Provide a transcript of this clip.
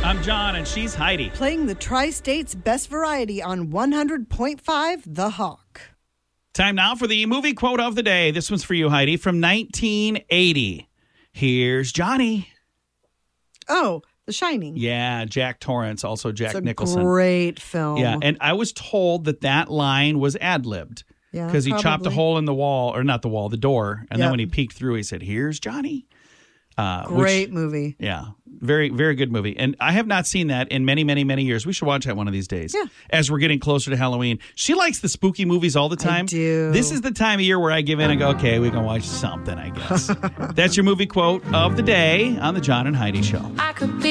I'm John, and she's Heidi. Playing the Tri-State's best variety on 100.5 The Hawk. Time now for the movie quote of the day. This one's for you, Heidi, from 1980. Here's Johnny. Oh, The Shining. Yeah, Jack Torrance, also Jack It's a Nicholson. great film. Yeah, and I was told that line was ad-libbed. Yeah, because he chopped a hole in the wall, or not the wall, the door. And then Yep. when he peeked through, he said, "Here's Johnny." Great movie. Yeah, very, very good movie. And I have not seen that in many, many, many years. We should watch that one of these days. Yeah. As we're getting closer to Halloween. She likes the spooky movies all the time. I do. This is the time of year where I give in and go, okay, we can watch something, I guess. That's your movie quote of the day on the John and Heidi Show. I could be